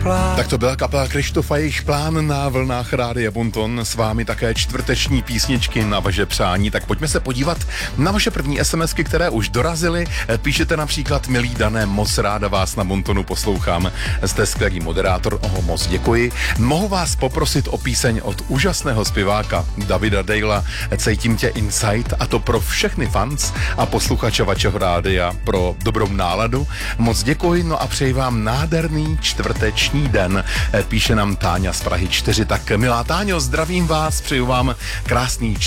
chlád. Tak to byla kapela Krištofa, jejich plán na vlnách Rádia Bonton. S vámi také čtvrteční písničky na vaše přání. Tak pojďme se podívat na vaše první SMSky, které už dorazily. Píšete například: milý Dané, moc ráda vás na Bontonu poslouchám. Jste skvělý moderátor, moc děkuji. Mohu vás poprosit o píseň od úžasného zpěváka Davida Dejla Cítím tě Inside, a to pro všechny fans a posluchače vašeho rádia pro dobrou náladu. Moc děkuji, no a přeji vám nádherný čtvrteční den. Píše nám Táňa z Prahy 4. Tak milá Táňo, zdravím vás, přeju vám krásný